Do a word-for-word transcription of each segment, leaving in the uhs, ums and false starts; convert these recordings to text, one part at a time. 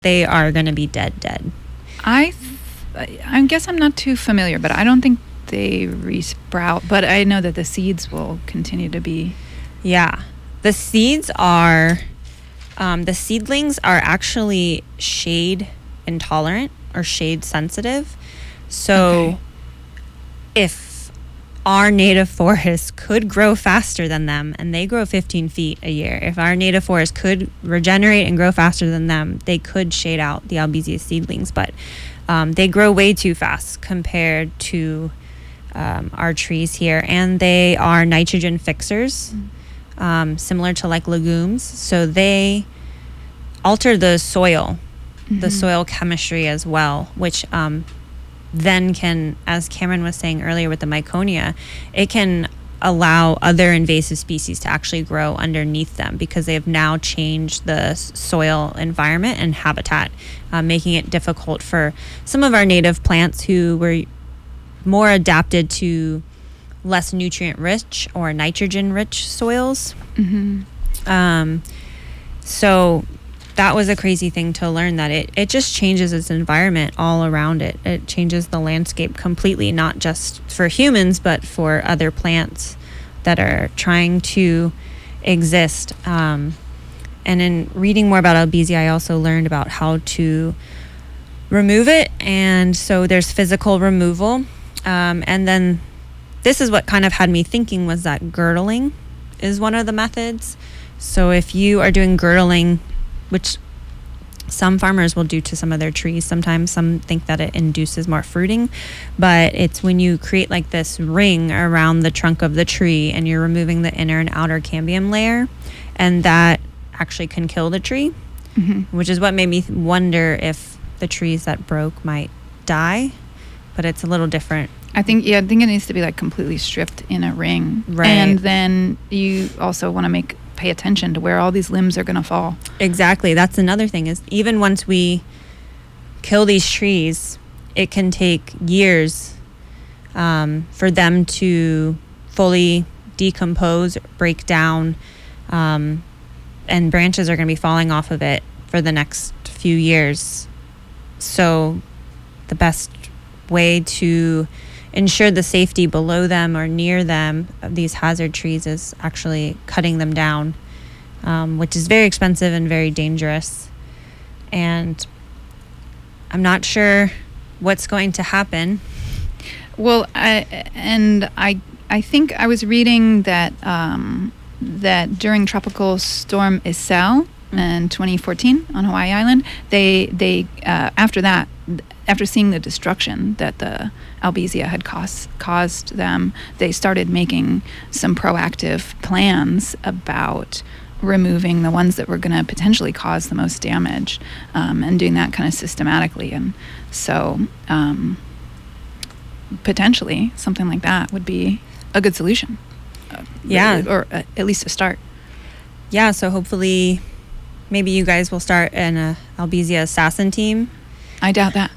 they are going to be dead, dead. I, th- I guess I'm not too familiar, but I don't think they resprout. But I know that the seeds will continue to be. Yeah, the seeds are, um, the seedlings are actually shade intolerant or shade sensitive. So Okay. if our native forest could grow faster than them, and they grow fifteen feet a year, if our native forest could regenerate and grow faster than them, they could shade out the Albizia seedlings, but um, they grow way too fast compared to um, our trees here, and they are nitrogen fixers, mm. um, similar to like legumes, so they alter the soil, mm-hmm. the soil chemistry as well, which um, then can, as Cameron was saying earlier with the Miconia, it can allow other invasive species to actually grow underneath them because they have now changed the soil environment and habitat, uh, making it difficult for some of our native plants who were more adapted to less nutrient rich or nitrogen rich soils. Mm-hmm. Um, so that was a crazy thing to learn, that it, it just changes its environment all around it. It changes the landscape completely, not just for humans, but for other plants that are trying to exist. Um, and in reading more about Albizia, I also learned about how to remove it. And so there's physical removal. Um, and then this is what kind of had me thinking, was that girdling is one of the methods. So if you are doing girdling, which some farmers will do to some of their trees. Sometimes some think that it induces more fruiting, but it's when you create like this ring around the trunk of the tree and you're removing the inner and outer cambium layer, and that actually can kill the tree, mm-hmm. which is what made me wonder if the trees that broke might die, but it's a little different. I think, yeah, I think it needs to be like completely stripped in a ring. Right. And then you also want to make pay attention to where all these limbs are going to fall. Exactly. That's another thing, is even once we kill these trees, it can take years um, for them to fully decompose, break down, um, and branches are going to be falling off of it for the next few years. So the best way to ensure the safety below them or near them of these hazard trees is actually cutting them down, um, which is very expensive and very dangerous. And I'm not sure what's going to happen. Well, I, and I I think I was reading that um, that during Tropical Storm Isao in twenty fourteen on Hawaii Island, they they uh, after that, after seeing the destruction that the Albizia had caused, caused them, they started making some proactive plans about removing the ones that were going to potentially cause the most damage, um, and doing that kind of systematically. And so um, potentially something like that would be a good solution. Uh, yeah. Or uh, at least a start. Yeah, so hopefully maybe you guys will start an uh, Albizia assassin team. I doubt that.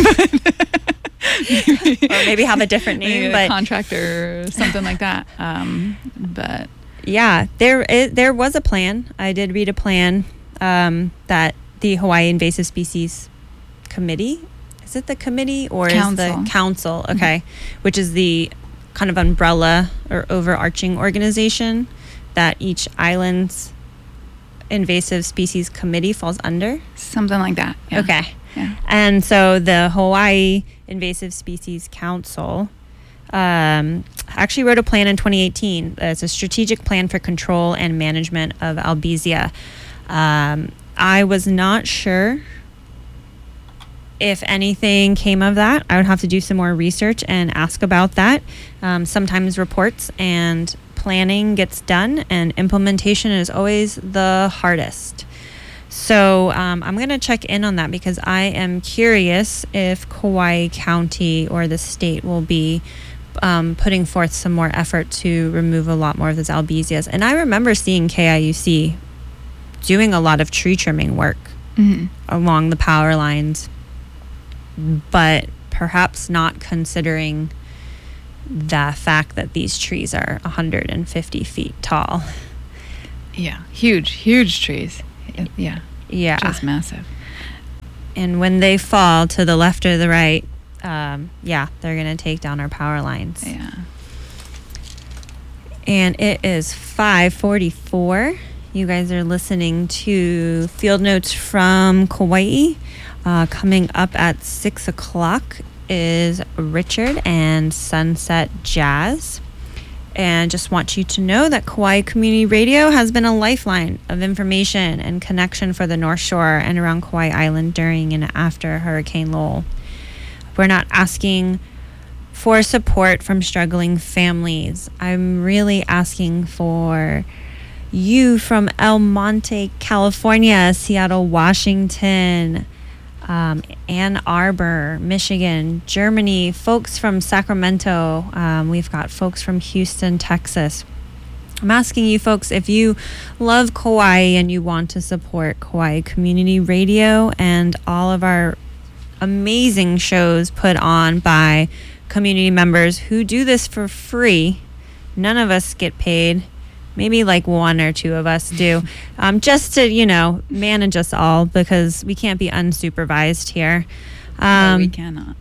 Or maybe have a different name, maybe but a contractor or something like that. Um, but yeah, there is, there was a plan. I did read a plan um, that the Hawaii Invasive Species Committee, is it the committee or council. is the council? Okay, mm-hmm. Which is the kind of umbrella or overarching organization that each island's invasive species committee falls under. Something like that. Yeah. Okay. Yeah. And so the Hawaii Invasive Species Council um, actually wrote a plan in twenty eighteen. It's a strategic plan for control and management of Albizia. Um, I was not sure if anything came of that. I would have to do some more research and ask about that. Um, sometimes reports and planning gets done, and implementation is always the hardest. So um, I'm going to check in on that, because I am curious if Kauai County or the state will be um, putting forth some more effort to remove a lot more of those Albizias. And I remember seeing K I U C doing a lot of tree trimming work mm-hmm. along the power lines, but perhaps not considering the fact that these trees are one hundred fifty feet tall. Yeah, huge, huge trees. Yeah. Yeah. Just massive. and when they fall to the left or the right, um, yeah, they're going to take down our power lines. Yeah. And it is five forty-four. You guys are listening to Field Notes from Kauai. Uh, coming up at six o'clock is Richard and Sunset Jazz. And just want you to know that Kauai Community Radio has been a lifeline of information and connection for the North Shore and around Kauai Island during and after Hurricane Lowell. We're not asking for support from struggling families. I'm really asking for you from El Monte, California, Seattle, Washington, um, Ann Arbor, Michigan, Germany, folks from Sacramento. Um, we've got folks from Houston, Texas. I'm asking you folks, if you love Kauai and you want to support Kauai Community Radio and all of our amazing shows put on by community members who do this for free. None of us get paid. Maybe like one or two of us do. Um, just to, you know, manage us all, because we can't be unsupervised here. Um, no, we cannot.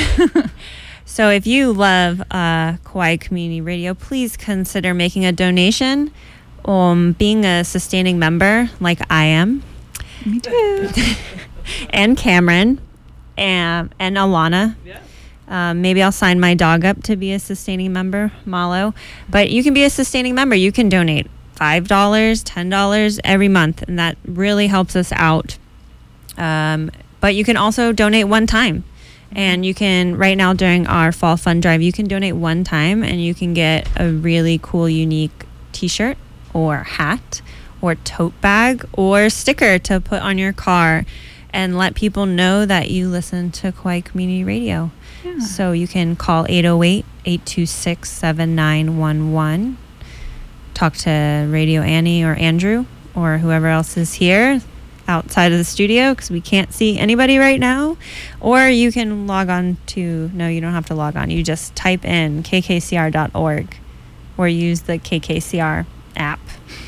So if you love uh, Kauai Community Radio, please consider making a donation. Um, being a sustaining member like I am. Me too. And Cameron and, and Alana. Yeah. Um, maybe I'll sign my dog up to be a sustaining member, Malo. But you can be a sustaining member. You can donate five dollars, ten dollars every month, and that really helps us out. Um, but you can also donate one time. And you can, right now during our fall fund drive, you can donate one time and you can get a really cool, unique t-shirt or hat or tote bag or sticker to put on your car and let people know that you listen to Kauai Community Radio. Yeah. So you can call eight oh eight, eight two six, seven nine one one. Talk to Radio Annie or Andrew or whoever else is here outside of the studio, because we can't see anybody right now. Or you can log on to, no, you don't have to log on. You just type in k k c r dot org or use the K K C R app.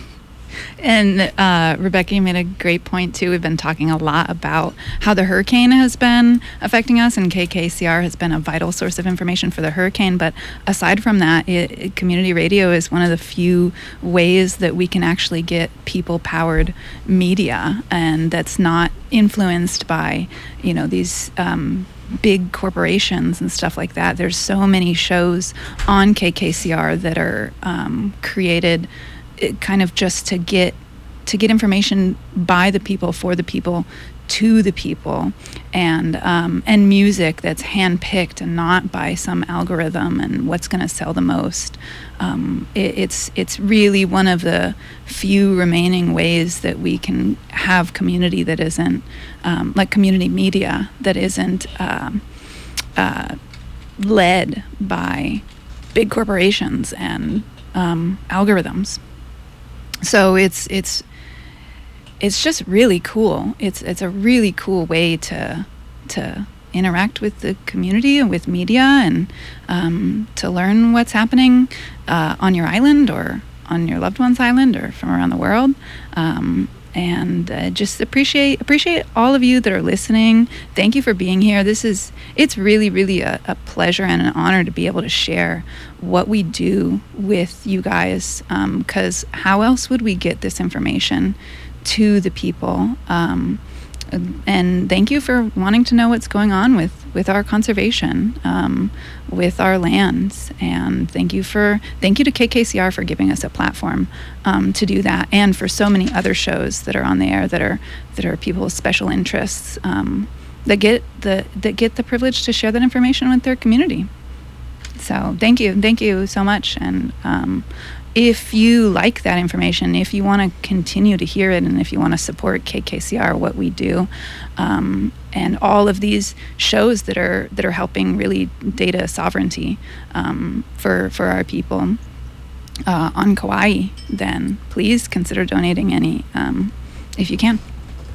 And uh, Rebecca, you made a great point too. We've been talking a lot about how the hurricane has been affecting us, and K K C R has been a vital source of information for the hurricane. But aside from that, it, it, community radio is one of the few ways that we can actually get people-powered media, and that's not influenced by, you know, these um, big corporations and stuff like that. There's so many shows on K K C R that are um, created It kind of just to get to get information by the people, for the people, to the people, and um, and music that's handpicked and not by some algorithm and what's going to sell the most. Um, it, it's it's really one of the few remaining ways that we can have community that isn't um, like community media that isn't um, uh, led by big corporations and um, algorithms. So it's it's it's just really cool. It's it's a really cool way to to interact with the community and with media, and um, to learn what's happening uh, on your island or on your loved one's island or from around the world. Um, and uh, just appreciate appreciate all of you that are listening. Thank you for being here. This is it's really really a, a pleasure and an honor to be able to share what we do with you guys, because um, how else would we get this information to the people? Um, and thank you for wanting to know what's going on with, with our conservation, um, with our lands. And thank you for thank you to K K C R for giving us a platform um, to do that, and for so many other shows that are on the air that are that are people with special interests um, that get the that get the privilege to share that information with their community. So thank you, thank you so much. And um, if you like that information, if you want to continue to hear it, and if you want to support K K C R, what we do, um, and all of these shows that are that are helping really data sovereignty um, for for our people uh, on Kauai, then please consider donating any um, if you can.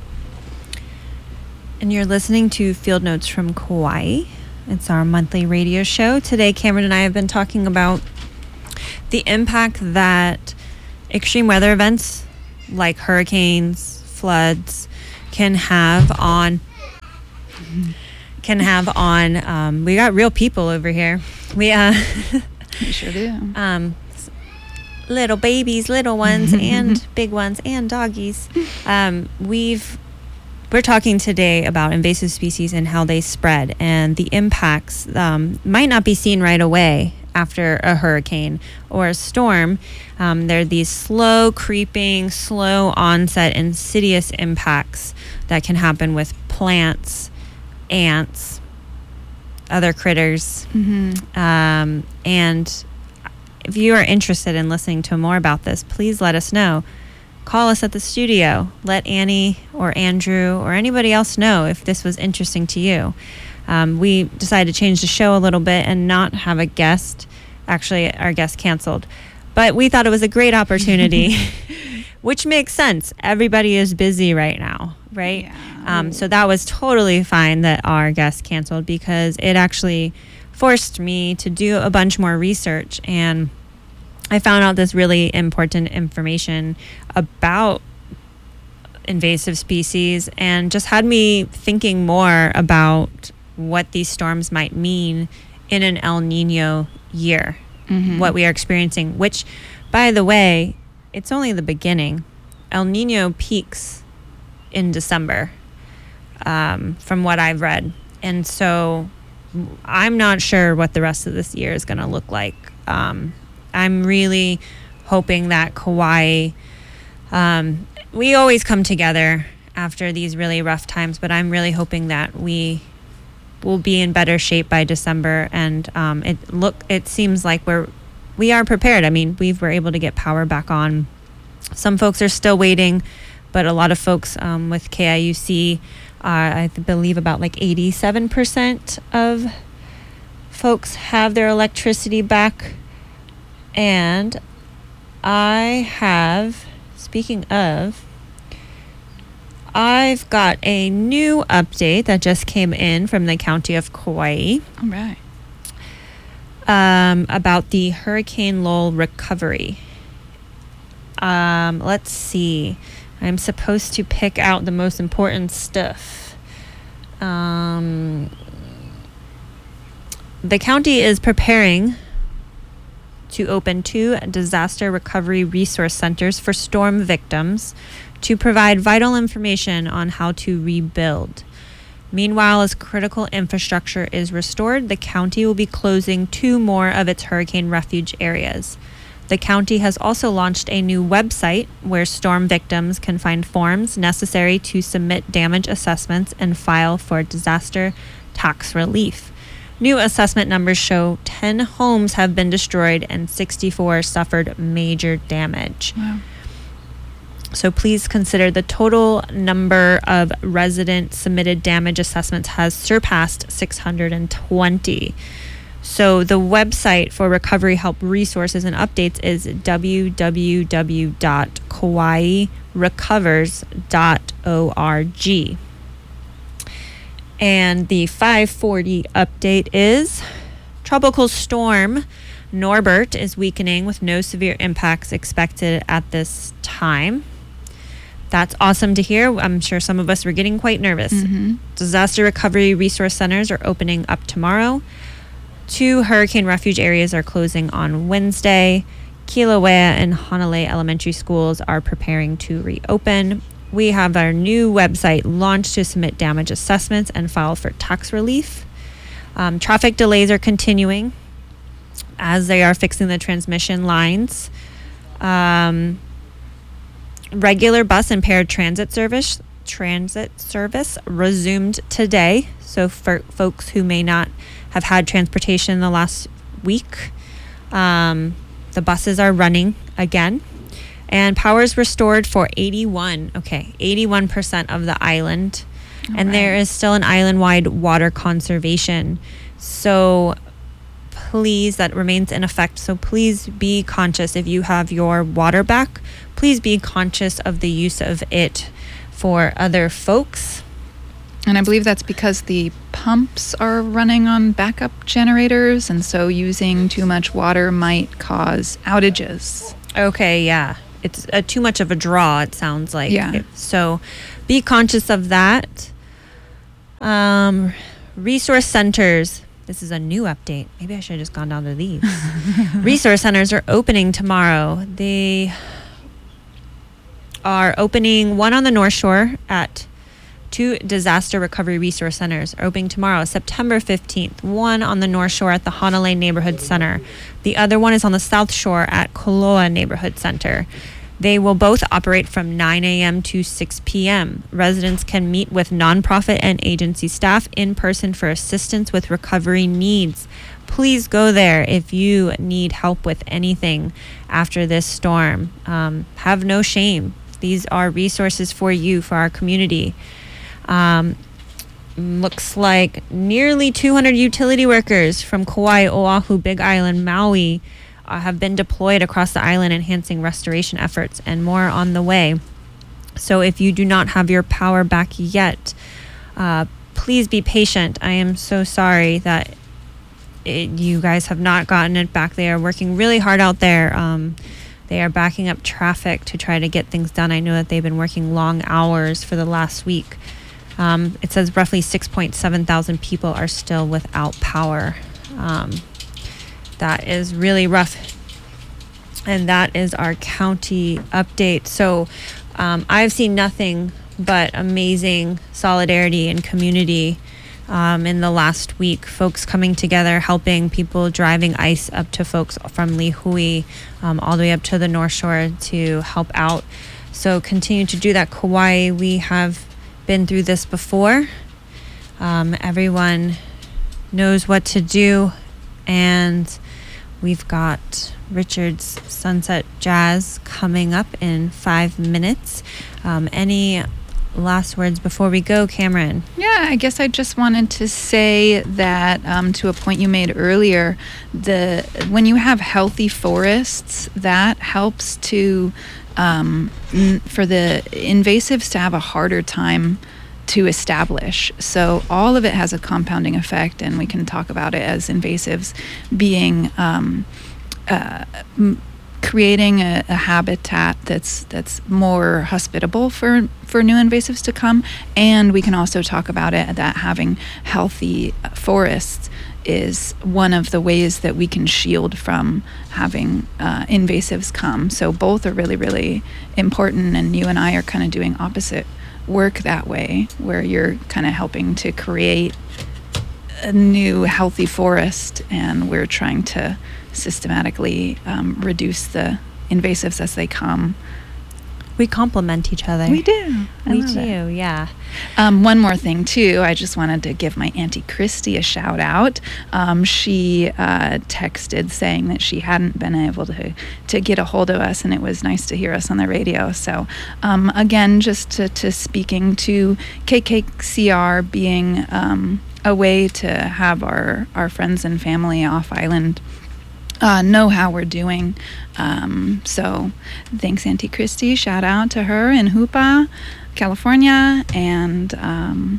And you're listening to Field Notes from Kauai. It's our monthly radio show. Today, Cameron and I have been talking about the impact that extreme weather events like hurricanes, floods, can have on can have on. Um, we got real people over here. We uh, We sure do. Um, little babies, little ones, and big ones, and doggies. Um, we've we're talking today about invasive species and how they spread, and the impacts um, might not be seen right away after a hurricane or a storm. Um, there are these slow creeping, slow onset, insidious impacts that can happen with plants, ants, other critters. Mm-hmm. Um, and if you are interested in listening to more about this, please let us know. Call us at the studio. Let Annie or Andrew or anybody else know if this was interesting to you. Um, we decided to change the show a little bit and not have a guest. Actually, our guest canceled. But we thought it was a great opportunity, which makes sense. Everybody is busy right now, right? Yeah. Um, so that was totally fine that our guest canceled, because it actually forced me to do a bunch more research, and I found out this really important information about invasive species, and just had me thinking more about what these storms might mean in an El Nino year, Mm-hmm. what we are experiencing, which, by the way, it's only the beginning. El Nino peaks in December, um, from what I've read. And so I'm not sure what the rest of this year is going to look like. Um, I'm really hoping that Kauai, um, we always come together after these really rough times, but I'm really hoping that we will be in better shape by December. And um, it look, it seems like we're, we are prepared. I mean, we were able to get power back on. Some folks are still waiting, but a lot of folks um, with K I U C, uh, I believe about like eighty-seven percent of folks have their electricity back. And I have, speaking of, I've got a new update that just came in from the county of Kauai. All right. Um, about the Hurricane Lowell recovery. Um, let's see. I'm supposed to pick out the most important stuff. Um, the county is preparing to open two disaster recovery resource centers for storm victims to provide vital information on how to rebuild. Meanwhile, as critical infrastructure is restored, the county will be closing two more of its hurricane refuge areas. The county has also launched a new website where storm victims can find forms necessary to submit damage assessments and file for disaster tax relief. New assessment numbers show ten homes have been destroyed and sixty-four suffered major damage. Wow. So please consider the total number of resident submitted damage assessments has surpassed six hundred twenty. So the website for recovery help resources and updates is w w w dot kauai recovers dot org. And the five forty update is Tropical Storm Norbert is weakening with no severe impacts expected at this time. That's awesome to hear. I'm sure some of us were getting quite nervous. Mm-hmm. Disaster recovery resource centers are opening up tomorrow. Two hurricane refuge areas are closing on Wednesday. Kilauea and Hanalei elementary schools are preparing to reopen. We have our new website launched to submit damage assessments and file for tax relief. Um, traffic delays are continuing as they are fixing the transmission lines. Um, regular bus and paratransit service transit service resumed today. So for folks who may not have had transportation in the last week, um, the buses are running again. And power is restored for eighty-one, okay, eighty-one percent of the island. All and right. there is still an island-wide water conservation. So please, that remains in effect. So please be conscious if you have your water back. Please be conscious of the use of it for other folks. And I believe that's because the pumps are running on backup generators, and so using too much water might cause outages. Okay, yeah. It's uh, too much of a draw, it sounds like. Yeah. It- so be conscious of that. Um, resource centers. This is a new update. Maybe I should have just gone down to these. Resource centers are opening tomorrow. They are opening one on the North Shore at two disaster recovery resource centers are opening tomorrow, September fifteenth. One on the North Shore at the Honolulu Neighborhood Center. The other one is on the South Shore at Koloa Neighborhood Center. They will both operate from nine a.m. to six p.m. Residents can meet with nonprofit and agency staff in person for assistance with recovery needs. Please go there if you need help with anything after this storm. Um, have no shame. These are resources for you, for our community. Um, looks like nearly two hundred utility workers from Kauai, Oahu, Big Island, Maui uh, have been deployed across the island, enhancing restoration efforts, and more on the way. So if you do not have your power back yet, uh, please be patient. I am so sorry that it, you guys have not gotten it back. They are working really hard out there. Um, they are backing up traffic to try to get things done. I know that they've been working long hours for the last week. Um, it says roughly six point seven thousand people are still without power. Um, that is really rough. And that is our county update. So um, I've seen nothing but amazing solidarity and community um, in the last week. Folks coming together, helping people, driving ice up to folks from Lihue, um, all the way up to the North Shore to help out. So continue to do that. Kauai, we have been through this before. Um, everyone knows what to do, and we've got Richard's Sunset Jazz coming up in five minutes. Um, any last words before we go, Cameron? Yeah, I guess I just wanted to say that um, to a point you made earlier, the when you have healthy forests, that helps to um, n- for the invasives to have a harder time to establish. So all of it has a compounding effect, and we can talk about it as invasives being um, uh, m- creating a, a habitat that's that's more hospitable for for new invasives to come. And we can also talk about it that having healthy forests is one of the ways that we can shield from having uh, invasives come. So both are really, really important, and you and I are kind of doing opposite work that way, where you're kind of helping to create a new healthy forest, and we're trying to systematically um, reduce the invasives as they come. We complement each other. We do. I we love do, it. yeah. Um, one more thing, too. I just wanted to give my Auntie Christy a shout out. Um, she uh, texted saying that she hadn't been able to, to get a hold of us, and it was nice to hear us on the radio. So, um, again, just to, to speaking to K K C R being um, a way to have our, our friends and family off island Uh, know how we're doing. Um, so thanks, Auntie Christy. Shout out to her in Hoopa, California. And um,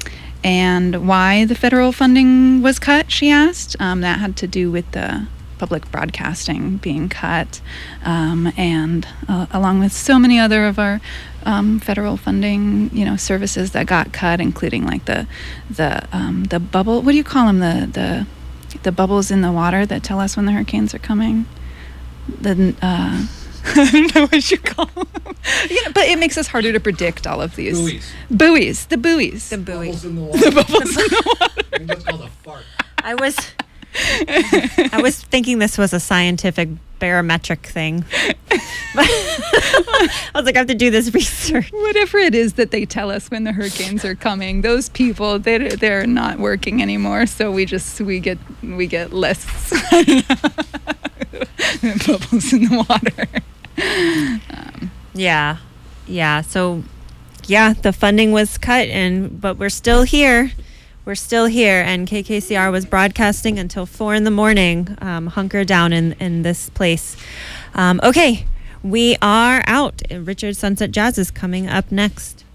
and why the federal funding was cut, she asked. Um, that had to do with the public broadcasting being cut, um, and uh, along with so many other of our um, federal funding, you know, services that got cut, including like the the um, the bubble. What do you call them? The the the bubbles in the water that tell us when the hurricanes are coming. The uh, I don't know what you call them. You know, but it makes us harder to predict all of these. Buoys. Buoys. The buoys. The buoy. Bubbles in the water. The bubbles in the water. I think that's called a fart. I was I was thinking this was a scientific barometric thing. I was like, I have to do this research. Whatever it is that they tell us when the hurricanes are coming, those people, they they're not working anymore. So we just we get we get less bubbles in the water. Um, Yeah, yeah. So, yeah, the funding was cut, and but we're still here. We're still here, and K K C R was broadcasting until four in the morning. Um, hunker down in in this place. Um, okay, we are out. Richard Sunset Jazz is coming up next.